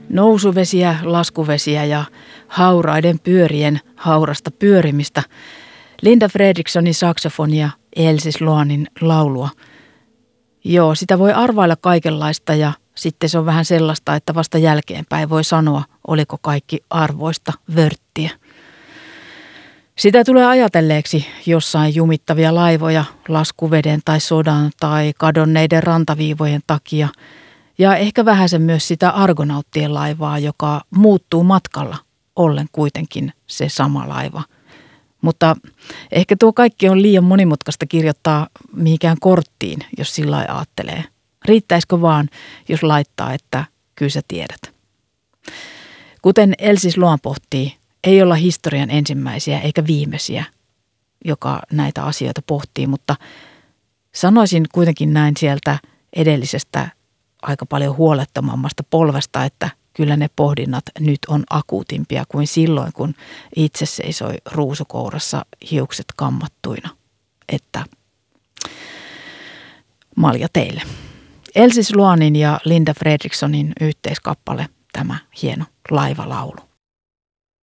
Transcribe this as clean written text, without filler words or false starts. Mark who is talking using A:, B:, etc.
A: Nousuvesiä, laskuvesiä ja hauraiden pyörien haurasta pyörimistä, Linda Fredrikssonin saksofonia, Elsie Sloanin laulua. Joo, sitä voi arvailla kaikenlaista ja sitten se on vähän sellaista, että vasta jälkeenpäin voi sanoa, oliko kaikki arvoista vörttiä. Sitä tulee ajatelleeksi jossain jumittavia laivoja laskuveden tai sodan tai kadonneiden rantaviivojen takia ja ehkä vähäsen myös sitä argonauttien laivaa, joka muuttuu matkalla ollen kuitenkin se sama laiva. Mutta ehkä tuo kaikki on liian monimutkaista kirjoittaa mihinkään korttiin, jos sillä lailla ajattelee. Riittäisikö vaan, jos laittaa, että kyllä sä tiedät. Kuten Elsie Sloan pohtii, ei olla historian ensimmäisiä eikä viimeisiä, joka näitä asioita pohtii, mutta sanoisin kuitenkin näin sieltä edellisestä aika paljon huolettomammasta polvesta, että kyllä ne pohdinnat nyt on akuutimpia kuin silloin, kun itse seisoi ruusukourassa hiukset kammattuina. Että malja teille. Elsie Sloanin ja Linda Fredrikssonin yhteiskappale, tämä hieno laivalaulu.